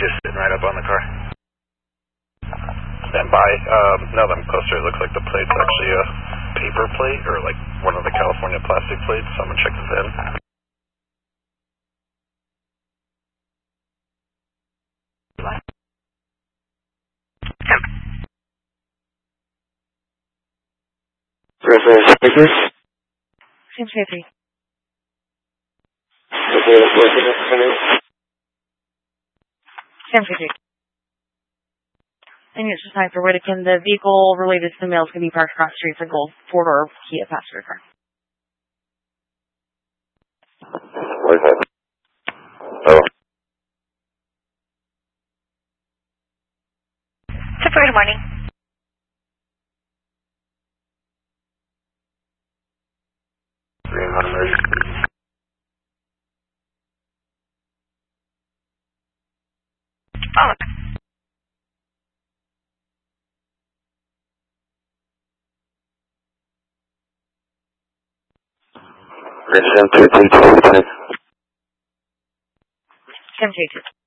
just sitting right up on the car. Stand by. Now that I'm closer, it looks like the plate's actually a paper plate or like one of the California plastic plates, so I'm going to check the VIN. Reverse speakers. Same safety. Same safety. And it's just time for Whittakin. The vehicle related to the males can be parked across the street. It's a gold four-door Kia passenger car. What is that? Oh. Good morning. Oh. Sim 222. Same safety.